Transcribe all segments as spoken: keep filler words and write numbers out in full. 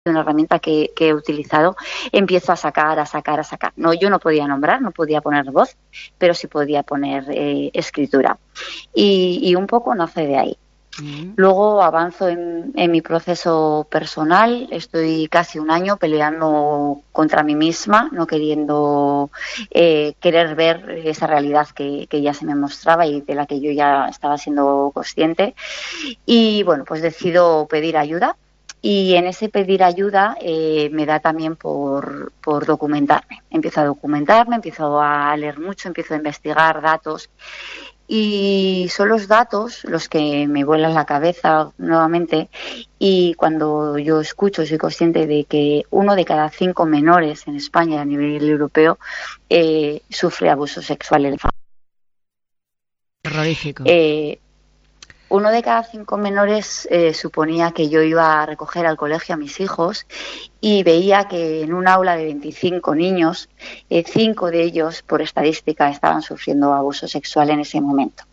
una herramienta que, que he utilizado, empiezo a sacar, a sacar, a sacar. No, yo no podía nombrar, no podía poner voz, pero sí podía poner eh, escritura. Y, y un poco nace de ahí. Mm. Luego avanzo en, en mi proceso personal, estoy casi un año peleando contra mí misma, no queriendo eh, querer ver esa realidad que, que ya se me mostraba y de la que yo ya estaba siendo consciente. Y bueno, pues decido pedir ayuda. Y en ese pedir ayuda eh, me da también por, por documentarme. Empiezo a documentarme, empiezo a leer mucho, empiezo a investigar datos. Y son los datos los que me vuelan la cabeza nuevamente. Y cuando yo escucho, soy consciente de que uno de cada cinco menores en España a nivel europeo eh, sufre abuso sexual en la familia. Terrorífico. Eh, Uno de cada cinco menores eh, suponía que yo iba a recoger al colegio a mis hijos y veía que en un aula de veinticinco niños, eh, cinco de ellos, por estadística, estaban sufriendo abuso sexual en ese momento.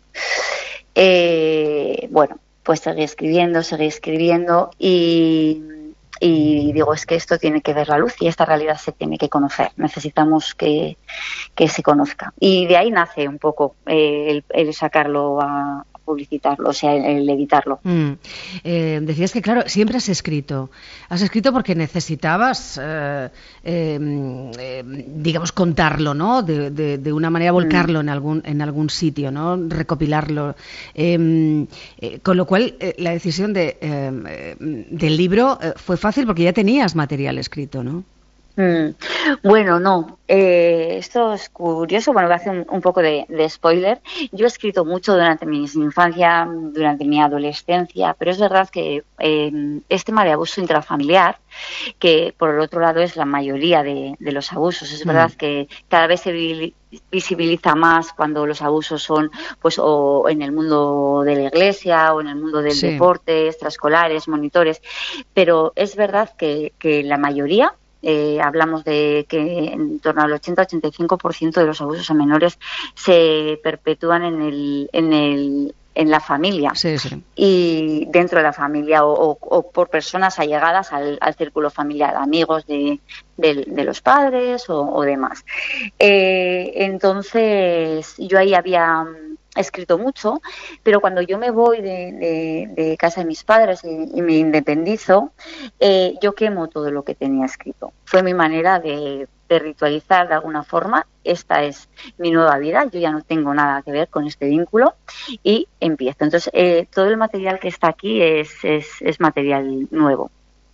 Eh, bueno, pues seguí escribiendo, seguí escribiendo y, y digo, es que esto tiene que ver la luz y esta realidad se tiene que conocer. Necesitamos que, que se conozca. Y de ahí nace un poco eh, el, el sacarlo a publicitarlo, o sea, el, el editarlo. Mm. Eh, decías que, claro, siempre has escrito. Has escrito porque necesitabas, eh, eh, eh, digamos, contarlo, ¿no? De, de, de una manera, volcarlo mm. en algún en algún sitio, ¿no? Recopilarlo. Eh, eh, con lo cual, eh, la decisión de eh, del libro eh, fue fácil porque ya tenías material escrito, ¿no? Mm. Bueno, no. Eh, esto es curioso. Bueno, voy a hacer un, un poco de, de spoiler. Yo he escrito mucho durante mi infancia, durante mi adolescencia, pero es verdad que eh, es tema de abuso intrafamiliar, que por el otro lado es la mayoría de, de los abusos. Es verdad mm. que cada vez se visibiliza más cuando los abusos son, pues, o en el mundo de la iglesia o en el mundo del sí. deporte, extraescolares, monitores, pero es verdad que, que la mayoría. Eh, hablamos de que en torno al ochenta a ochenta y cinco por ciento de los abusos a menores se perpetúan en el en el en la familia sí, sí. y dentro de la familia o, o, o por personas allegadas al, al círculo familiar, amigos de, de, de los padres o, o demás. Eh, entonces yo ahí había escrito mucho, pero cuando yo me voy de, de, de casa de mis padres y, y me independizo, eh, yo quemo todo lo que tenía escrito. Fue mi manera de, de ritualizar de alguna forma, esta es mi nueva vida, yo ya no tengo nada que ver con este vínculo y empiezo. Entonces, eh, todo el material que está aquí es, es, es material nuevo.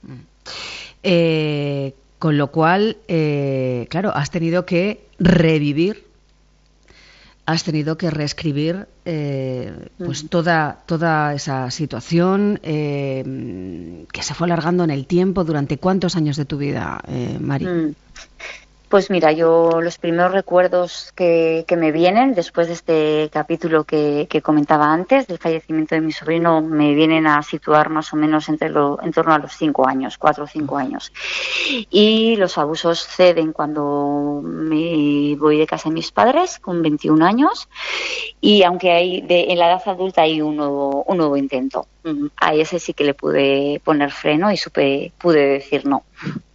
Eh, con lo cual, eh, claro, has tenido que revivir has tenido que reescribir eh, pues mm. toda toda esa situación eh, que se fue alargando en el tiempo. ¿Durante cuántos años de tu vida, eh, Mari? Mm. Pues mira, yo los primeros recuerdos que, que me vienen después de este capítulo que, que comentaba antes, del fallecimiento de mi sobrino, me vienen a situar más o menos entre lo, en torno a los cinco años, cuatro o cinco años. Y los abusos ceden cuando me voy de casa de mis padres, con veintiún años, y aunque hay de, en la edad adulta hay un nuevo, un nuevo intento. A ese sí que le pude poner freno y supe, pude decir no.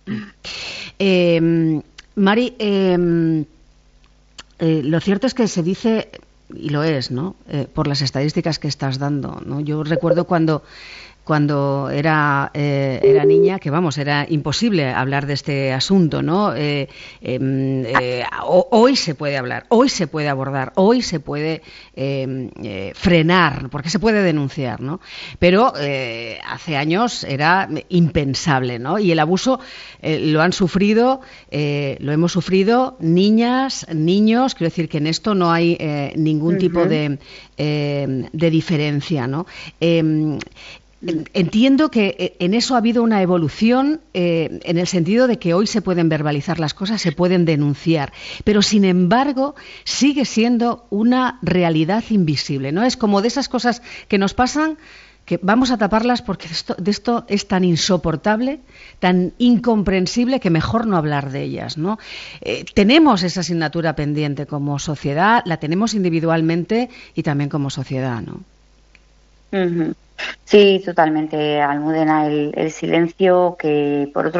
Eh... Mari, eh, eh, lo cierto es que se dice, y lo es, ¿no? Eh, por las estadísticas que estás dando, ¿no? Yo recuerdo cuando cuando era eh, era niña, que vamos, era imposible hablar de este asunto, ¿no? Eh, eh, eh, hoy se puede hablar, hoy se puede abordar, hoy se puede eh, eh, frenar, porque se puede denunciar, ¿no? Pero eh, hace años era impensable, ¿no? Y el abuso eh, lo han sufrido, eh, lo hemos sufrido niñas, niños, quiero decir que en esto no hay eh, ningún uh-huh. tipo de, eh, de diferencia, ¿no? Eh, Entiendo que en eso ha habido una evolución eh, en el sentido de que hoy se pueden verbalizar las cosas, se pueden denunciar, pero sin embargo sigue siendo una realidad invisible, ¿no? Es como de esas cosas que nos pasan que vamos a taparlas porque esto, de esto es tan insoportable, tan incomprensible que mejor no hablar de ellas, ¿no? Eh, tenemos esa asignatura pendiente como sociedad, la tenemos individualmente y también como sociedad, ¿no? Ujú. Sí, totalmente, Almudena, el, el silencio que por otro